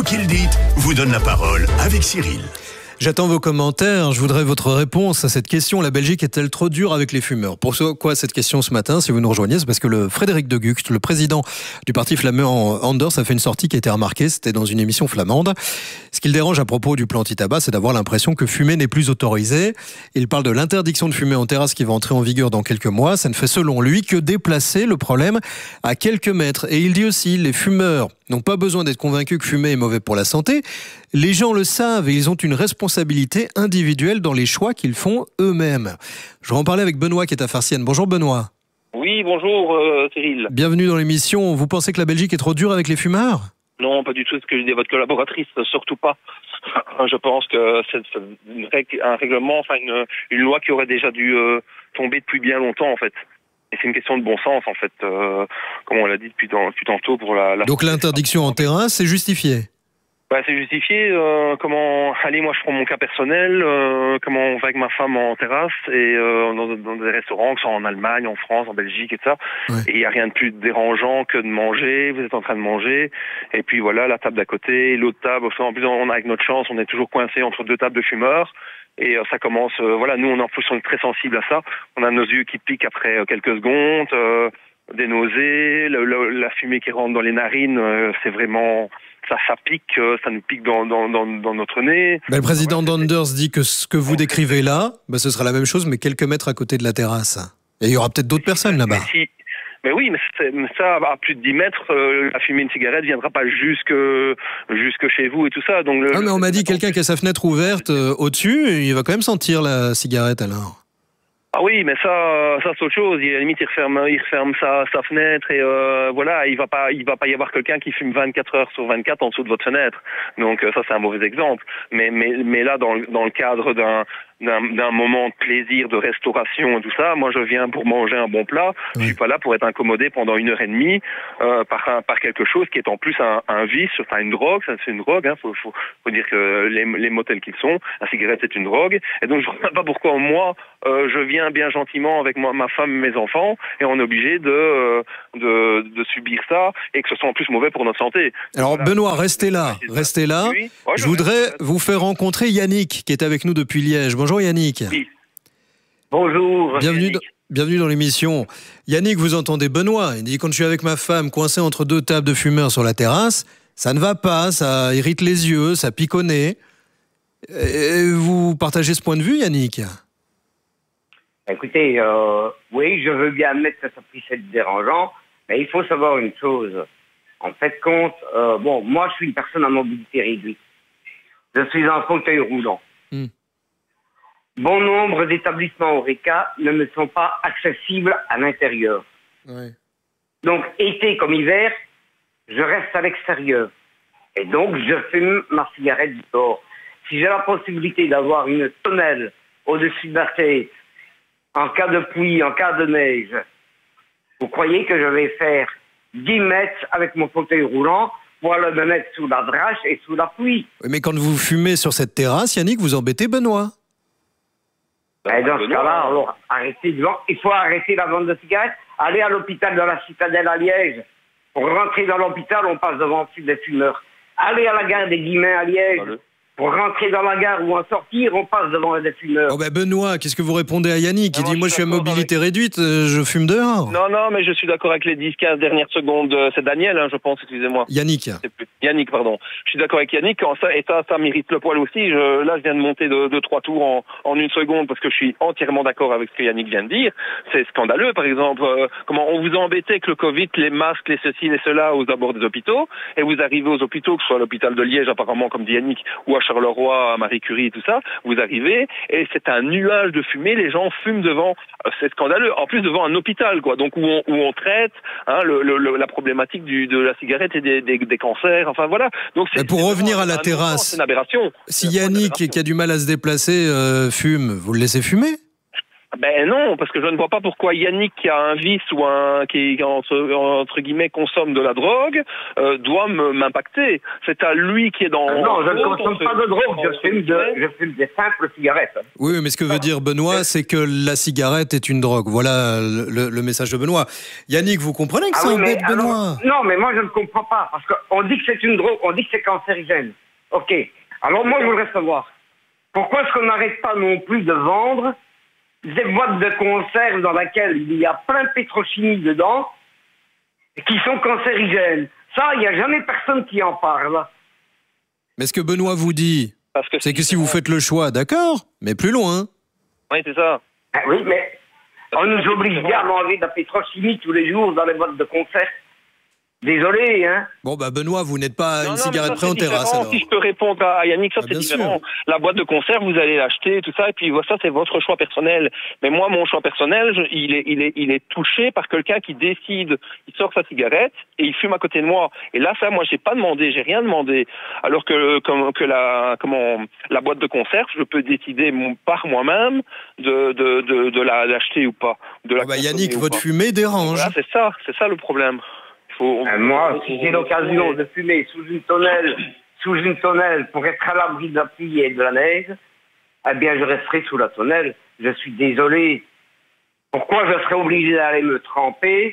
qui le dit vous donne la parole avec Cyril. J'attends vos commentaires, je voudrais votre réponse à cette question. La Belgique est-elle trop dure avec les fumeurs? Pourquoi cette question ce matin, si vous nous rejoignez? C'est parce que le Frédéric de Gucht, le président du parti flamand Anders, a fait une sortie qui a été remarquée, c'était dans une émission flamande. Ce qui le dérange à propos du plan anti-tabac, c'est d'avoir l'impression que fumer n'est plus autorisé. Il parle de l'interdiction de fumer en terrasse qui va entrer en vigueur dans quelques mois. Ça ne fait selon lui que déplacer le problème à quelques mètres. Et il dit aussi, les fumeurs n'ont pas besoin d'être convaincus que fumer est mauvais pour la santé. Les gens le savent et ils ont une responsabilité individuelle dans les choix qu'ils font eux-mêmes. Je vais en parler avec Benoît qui est à Farciennes. Bonjour Benoît. Oui, bonjour Cyril. Bienvenue dans l'émission. Vous pensez que la Belgique est trop dure avec les fumeurs? Non, pas du tout ce que je dis à votre collaboratrice, surtout pas. Je pense que c'est un règlement, enfin une loi qui aurait déjà dû tomber depuis bien longtemps en fait. Et c'est une question de bon sens en fait, comme on l'a dit depuis tantôt pour la... Donc l'interdiction en terrasse, c'est justifié? Bah, c'est justifié. Allez, moi je prends mon cas personnel. Comment on va avec ma femme en terrasse et dans des restaurants, que ce soit en Allemagne, en France, en Belgique et tout ça. Ouais. Et il n'y a rien de plus dérangeant que de manger. Vous êtes en train de manger et puis voilà la table d'à côté, l'autre table. En plus, on a avec notre chance, on est toujours coincé entre deux tables de fumeurs. Et ça commence. Voilà, nous en plus on est très sensibles à ça. On a nos yeux qui piquent après quelques secondes. Des nausées, la fumée qui rentre dans les narines, c'est vraiment... Ça pique, ça nous pique dans notre nez. Le président d'Anders dit que ce que vous décrivez là, ce sera la même chose, mais quelques mètres à côté de la terrasse. Et il y aura peut-être d'autres personnes là-bas. Mais oui, mais ça, à plus de 10 mètres, la fumée d'une cigarette ne viendra pas jusque chez vous et tout ça. Donc mais on m'a dit quelqu'un qui a sa fenêtre ouverte au-dessus, il va quand même sentir la cigarette alors. Ah oui, mais ça c'est autre chose. À la limite, il referme sa fenêtre et voilà, il va pas y avoir quelqu'un qui fume 24 heures sur 24 en dessous de votre fenêtre. Donc ça c'est un mauvais exemple. Mais là dans le cadre d'un moment de plaisir, de restauration et tout ça, moi je viens pour manger un bon plat. Oui. Je suis pas là pour être incommodé pendant 1h30 par quelque chose qui est en plus un vice, enfin une drogue. Ça c'est une drogue. Hein. Faut dire que les mots tels qu'ils sont, la cigarette c'est une drogue. Et donc je ne vois pas pourquoi moi je viens bien gentiment avec ma femme et mes enfants et on est obligé de subir ça et que ce soit en plus mauvais pour notre santé. Alors voilà. Benoît, restez là. Oui. Ouais, je voudrais vous faire rencontrer Yannick qui est avec nous depuis Liège. Bonjour Yannick. Oui. Bonjour. Bienvenue dans l'émission. Yannick, vous entendez Benoît. Il dit quand je suis avec ma femme coincée entre deux tables de fumeurs sur la terrasse, ça ne va pas, ça irrite les yeux, ça pique au nez. Et vous partagez ce point de vue, Yannick? Écoutez, oui, je veux bien admettre que ça puisse être dérangeant, mais il faut savoir une chose. En fait, moi, je suis une personne à mobilité réduite. Je suis en fauteuil roulant. Bon nombre d'établissements Horeca ne me sont pas accessibles à l'intérieur. Ouais. Donc, été comme hiver, je reste à l'extérieur. Et donc, je fume ma cigarette dehors. Si j'ai la possibilité d'avoir une tonnelle au-dessus de la tête, en cas de pluie, en cas de neige, vous croyez que je vais faire 10 mètres avec mon fauteuil roulant pour aller me mettre sous la drache et sous la pluie? Mais quand vous fumez sur cette terrasse, Yannick, vous embêtez Benoît. Et dans ce cas-là, alors, il faut arrêter la vente de cigarettes, aller à l'hôpital de la Citadelle à Liège. Pour rentrer dans l'hôpital, on passe devant des fumeurs. Aller à la gare des Guillemins à Liège. Pour rentrer dans la gare ou en sortir, on passe devant des fumeurs. Benoît, qu'est-ce que vous répondez à Yannick? Il dit, moi je suis à mobilité réduite, je fume dehors. Non, mais je suis d'accord avec les 10-15 dernières secondes. C'est Daniel, je pense, excusez-moi. Yannick, pardon. Je suis d'accord avec Yannick, ça mérite le poil aussi. Là, je viens de monter de 3 tours en 1 seconde parce que je suis entièrement d'accord avec ce que Yannick vient de dire. C'est scandaleux, par exemple. Comment on vous a embêté avec le Covid, les masques, les ceci, les cela aux abords des hôpitaux, et vous arrivez aux hôpitaux, que ce soit à l'hôpital de Liège, apparemment, comme dit Yannick, ou à Charleroi, à Marie Curie et tout ça, vous arrivez et c'est un nuage de fumée, les gens fument devant, c'est scandaleux, en plus devant un hôpital, quoi, donc où on traite la problématique de la cigarette et des cancers, enfin voilà. Donc pour revenir à la terrasse, c'est une aberration. Si Yannick qui a du mal à se déplacer fume, vous le laissez fumer? Ben non, parce que je ne vois pas pourquoi Yannick, qui a un vice ou qui entre guillemets consomme de la drogue, doit m'impacter. C'est à lui qui est dans... Non, je ne consomme pas de drogue, je fume des simples cigarettes. Oui, mais ce que veut dire Benoît, c'est que la cigarette est une drogue. Voilà le message de Benoît. Yannick, vous comprenez que ça embête Benoît? Non, mais moi je ne comprends pas, parce qu'on dit que c'est une drogue, on dit que c'est cancérigène. Ok, alors moi je voudrais savoir, pourquoi est-ce qu'on n'arrête pas non plus de vendre des boîtes de conserve dans lesquelles il y a plein de pétrochimie dedans qui sont cancérigènes. Ça, il n'y a jamais personne qui en parle. Mais ce que Benoît vous dit, c'est que si vous faites le choix, d'accord, mais plus loin. Oui, c'est ça. Ah oui, mais on nous oblige bien à manger de la pétrochimie tous les jours dans les boîtes de conserve. Désolé, hein. Bon, Benoît, vous n'êtes pas une cigarette près en terrasse, alors. Si je peux répondre à Yannick, ça c'est différent. Sûr. La boîte de conserve, vous allez l'acheter, tout ça, et puis ça c'est votre choix personnel. Mais moi, mon choix personnel, il est touché par quelqu'un qui décide, il sort sa cigarette et il fume à côté de moi. Et là, ça, moi, j'ai rien demandé. Alors que la boîte de conserve, je peux décider par moi-même de l'acheter ou pas. pas. Yannick, votre fumée dérange. Voilà, c'est ça le problème. Moi, si j'ai l'occasion de fumer sous une tonnelle pour être à l'abri de la pluie et de la neige, eh bien, je resterai sous la tonnelle. Je suis désolé. Pourquoi je serais obligé d'aller me tremper?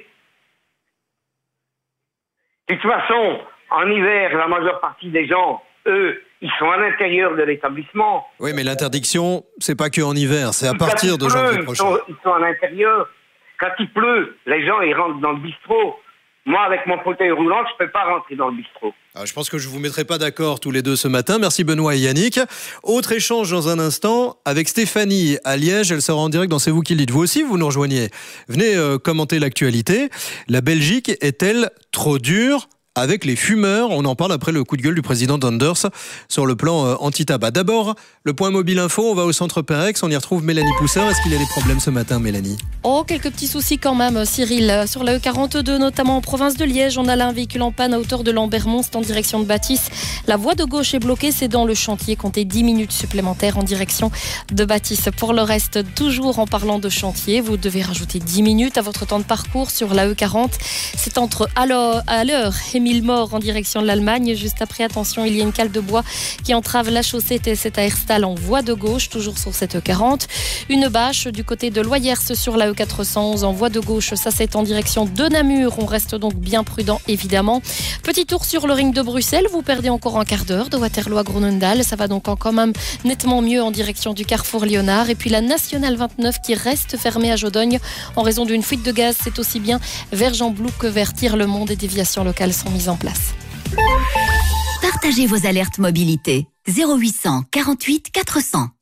De toute façon, en hiver, la majeure partie des gens, eux, ils sont à l'intérieur de l'établissement. Oui, mais l'interdiction, c'est pas que en hiver, c'est à partir de janvier prochain. Ils sont à l'intérieur. Quand il pleut, les gens, ils rentrent dans le bistrot. Moi, avec mon fauteuil roulant, je ne peux pas rentrer dans le bistrot. Je pense que je ne vous mettrai pas d'accord tous les deux ce matin. Merci Benoît et Yannick. Autre échange dans un instant avec Stéphanie à Liège. Elle sera en direct dans C'est vous qui le dites. Vous aussi, vous nous rejoignez. Venez commenter l'actualité. La Belgique est-elle trop dure avec les fumeurs? On en parle après le coup de gueule du président Anders sur le plan anti-tabac. D'abord, le point mobile info, on va au centre Perex, on y retrouve Mélanie Pousseur. Est-ce qu'il y a des problèmes ce matin, Mélanie? Quelques petits soucis quand même, Cyril. Sur la E42, notamment en province de Liège, on a là un véhicule en panne à hauteur de Lambermont, c'est en direction de Bâtisse. La voie de gauche est bloquée, c'est dans le chantier. Comptez 10 minutes supplémentaires en direction de Bâtisse. Pour le reste, toujours en parlant de chantier, vous devez rajouter 10 minutes à votre temps de parcours sur la E40. C'est entre à l'heure et Mort en direction de l'Allemagne. Juste après, attention, il y a une cale de bois qui entrave la chaussée TST à Herstal en voie de gauche, toujours sur cette E40. Une bâche du côté de Loyers sur la E411 en voie de gauche. Ça, c'est en direction de Namur. On reste donc bien prudent, évidemment. Petit tour sur le ring de Bruxelles. Vous perdez encore un quart d'heure de Waterloo à Groenendael. Ça va donc quand même nettement mieux en direction du carrefour Léonard. Et puis la Nationale 29 qui reste fermée à Jodogne en raison d'une fuite de gaz. C'est aussi bien vers Jean-Blou que vers Tire-le-Monde. Des déviations locales sont mises en place. Partagez vos alertes mobilité 0800 48 400.